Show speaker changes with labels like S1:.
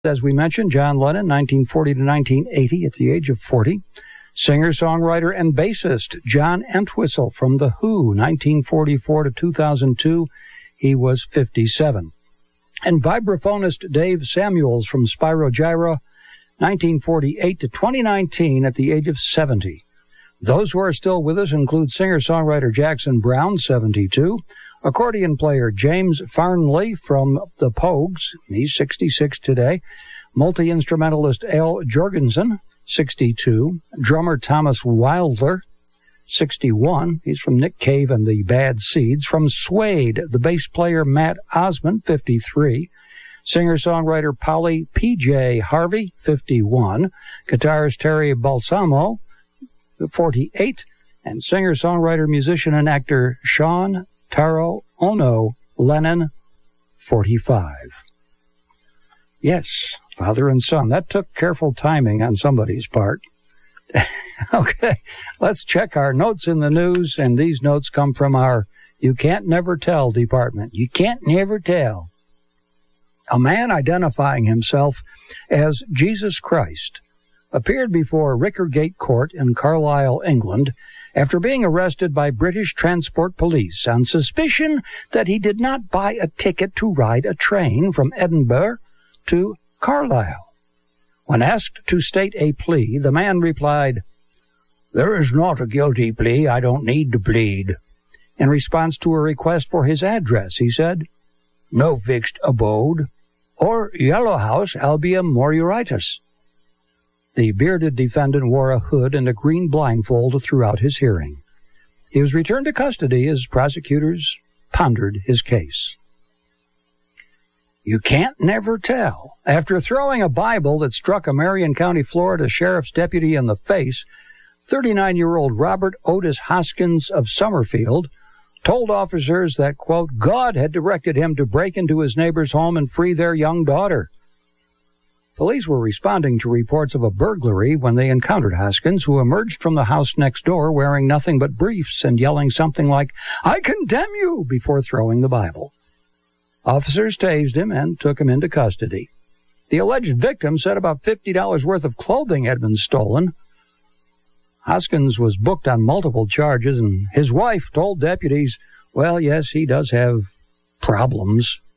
S1: As we mentioned, John Lennon, 1940 to 1980, at the age of 40. Singer-songwriter and bassist John Entwistle from The Who, 1944 to 2002. He was 57. And vibraphonist Dave Samuels from Spyro Gyra, 1948 to 2019, at the age of 70. Those who are still with us include singer-songwriter Jackson Browne, 72, accordion player James Farnley from the Pogues, he's 66 today, multi-instrumentalist Al Jorgensen, 62, drummer Thomas Wilder, 61, he's from Nick Cave and the Bad Seeds, from Suede, the bass player Matt Osmond, 53, singer-songwriter Polly P.J. Harvey, 51, guitarist Terry Balsamo, 48, and singer-songwriter, musician, and actor Sean Taro Ono Lennon, 45. Yes, father and son. That took careful timing on somebody's part. Okay, let's check our notes in the news, and these notes come from our You Can't Never Tell department. You can't never tell. A man identifying himself as Jesus Christ appeared before Rickergate Court in Carlisle, England, after being arrested by British Transport Police on suspicion that he did not buy a ticket to ride a train from Edinburgh to Carlisle. When asked to state a plea, the man replied, "There is not a guilty plea. I don't need to plead." In response to a request for his address, he said, "No fixed abode, or Yellow House, Albion Morioritis." The bearded defendant wore a hood and a green blindfold throughout his hearing. He was returned to custody as prosecutors pondered his case. You can't never tell. After throwing a Bible that struck a Marion County, Florida sheriff's deputy in the face, 39-year-old Robert Otis Hoskins of Summerfield told officers that, quote, God had directed him to break into his neighbor's home and free their young daughter. Police were responding to reports of a burglary when they encountered Hoskins, who emerged from the house next door wearing nothing but briefs and yelling something like, "I condemn you," before throwing the Bible. Officers tased him and took him into custody. The alleged victim said about $50 worth of clothing had been stolen. Hoskins was booked on multiple charges, and his wife told deputies, well, yes, he does have problems.